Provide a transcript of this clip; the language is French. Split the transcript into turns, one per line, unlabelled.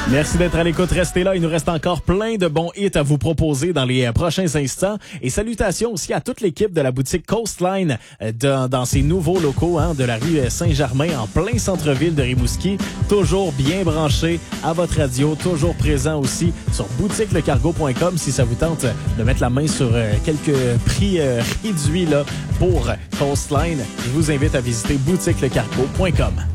Merci d'être à l'écoute. Restez là. Il nous reste encore plein de bons hits à vous proposer dans les prochains instants. Et salutations aussi à toute l'équipe de la boutique Coastline dans ses nouveaux locaux de la rue Saint-Germain en plein centre-ville de Rimouski. Toujours bien branché à votre radio. Toujours présent aussi sur boutiquelecargo.com si ça vous tente de mettre la main sur quelques prix réduits là, pour Coastline. Je vous invite à visiter boutiquelecargo.com.